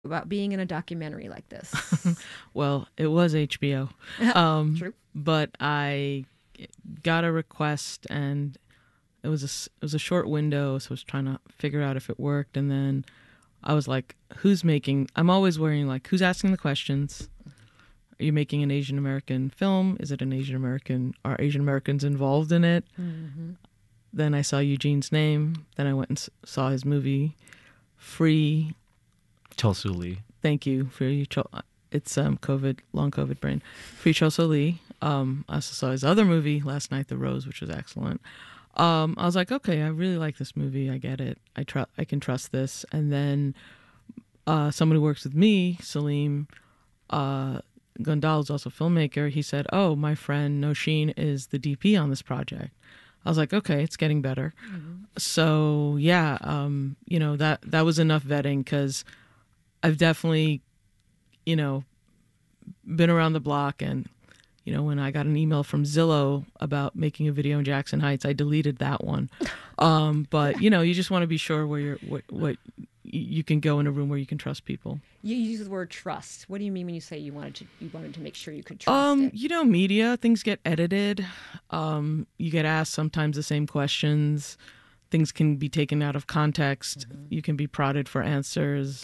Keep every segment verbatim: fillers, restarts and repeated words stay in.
about being in a documentary like this? Well, it was H B O. Um, True. but I got a request, and it was a, s- it was a short window, so I was trying to figure out if it worked. And then I was like, who's making, I'm always worrying, like, who's asking the questions? Are you making an Asian American film? Is it an Asian American? Are Asian Americans involved in it? Mm-hmm. Then I saw Eugene's name. Then I went and s- saw his movie, Free. Chol Soo Lee. Thank you for you. Cho- It's um COVID, long COVID brain. Free Chol Soo Lee. Um, I also saw his other movie last night, The Rose, which was excellent. Um, I was like, okay, I really like this movie. I get it. I tr- I can trust this. And then uh, someone who works with me, Salim uh, Gondal, is also a filmmaker. He said, oh, my friend Noshin is the D P on this project. I was like, okay, it's getting better. Mm-hmm. So yeah, um, you know, that that was enough vetting, because I've definitely, you know, been around the block. And, you know, when I got an email from Zillow about making a video in Jackson Heights, I deleted that one. Um, but, you know, you just want to be sure where you're, what, what you can go in a room where you can trust people. You use the word trust. What do you mean when you say you wanted to you wanted to make sure you could trust Um, it? you know, media, things get edited. Um, you get asked sometimes the same questions. Things can be taken out of context. Mm-hmm. You can be prodded for answers.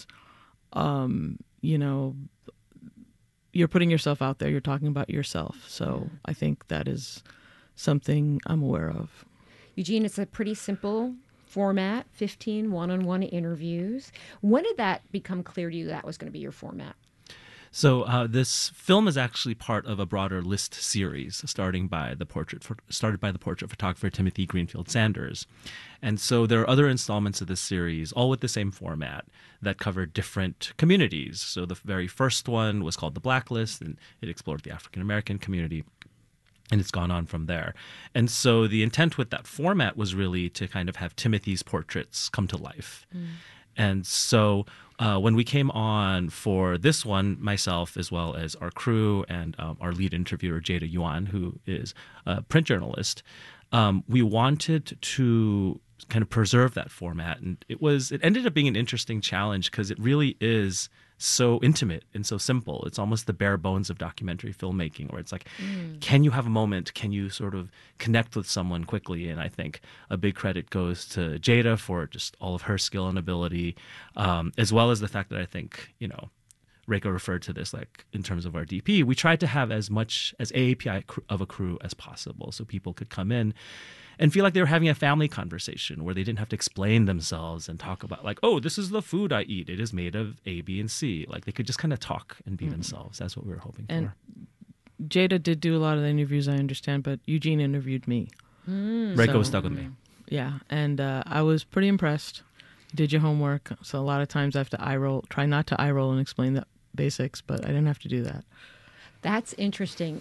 Um, you know, you're putting yourself out there. You're talking about yourself. So yeah. I think that is something I'm aware of. Eugene, it's a pretty simple format, fifteen one-on-one interviews. When did that become clear to you that was going to be your format? So uh, this film is actually part of a broader list series, starting by the portrait started by the portrait photographer Timothy Greenfield Sanders. And so there are other installments of this series, all with the same format, that cover different communities. So the very first one was called The Blacklist, and it explored the African American community. And it's gone on from there. And so the intent with that format was really to kind of have Timothy's portraits come to life. Mm. And so uh, when we came on for this one, myself as well as our crew and um, our lead interviewer, Jada Yuan, who is a print journalist, um, we wanted to kind of preserve that format. And it was it ended up being an interesting challenge because it really is so intimate and so simple. It's almost the bare bones of documentary filmmaking, where it's like, mm. can you have a moment? Can you sort of connect with someone quickly? And I think a big credit goes to Jada for just all of her skill and ability, um, as well as the fact that I think, you know, Reika referred to this, like in terms of our D P, we tried to have as much as A A P I of a crew as possible so people could come in and feel like they were having a family conversation where they didn't have to explain themselves and talk about like, oh, this is the food I eat. It is made of A, B, and C. Like they could just kind of talk and be mm-hmm. themselves. That's what we were hoping and for. Jada did do a lot of the interviews, I understand, but Eugene interviewed me. Mm. Reika so, was stuck with me. Yeah, and uh, I was pretty impressed. Did your homework. So a lot of times I have to eye roll, try not to eye roll and explain the basics, but I didn't have to do that. That's interesting.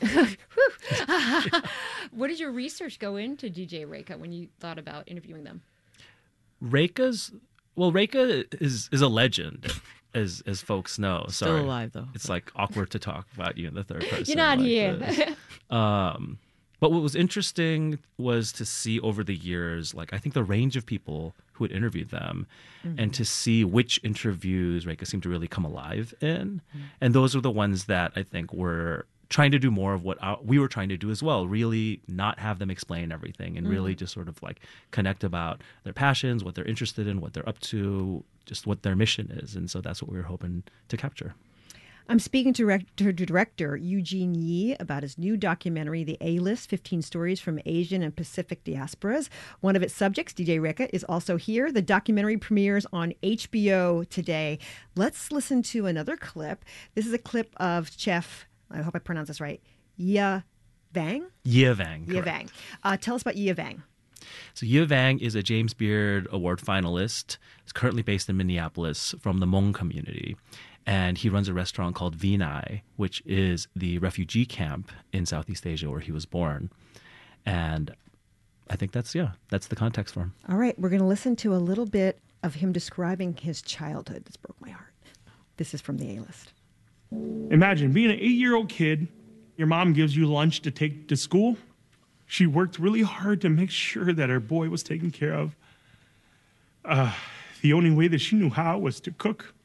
What did your research go into D J Reika when you thought about interviewing them? Reika's, well, Reika is is a legend, as as folks know. Still Sorry. alive, though. It's like awkward to talk about you in the third person. You're not like here. um, but what was interesting was to see over the years, like I think the range of people who had interviewed them, mm-hmm. and to see which interviews Reika seemed to really come alive in. Mm-hmm. And those are the ones that I think were trying to do more of what our, we were trying to do as well, really not have them explain everything and mm-hmm. really just sort of like connect about their passions, what they're interested in, what they're up to, just what their mission is. And so that's what we were hoping to capture. I'm speaking to director, director Eugene Yee about his new documentary, The A-List, fifteen Stories from Asian and Pacific Diasporas. One of its subjects, D J Reika, is also here. The documentary premieres on H B O today. Let's listen to another clip. This is a clip of Chef, I hope I pronounce this right, Yia Vang? Yia Vang. Yia Vang. Uh, tell us about Yia Vang. So Yia Vang is a James Beard Award finalist. He's currently based in Minneapolis from the Hmong community. And he runs a restaurant called Vinai, which is the refugee camp in Southeast Asia where he was born. And I think that's, yeah, that's the context for him. All right, we're going to listen to a little bit of him describing his childhood. This broke my heart. This is from The A-List. Imagine being an eight-year-old kid, your mom gives you lunch to take to school. She worked really hard to make sure that her boy was taken care of. Uh, the only way that she knew how was to cook.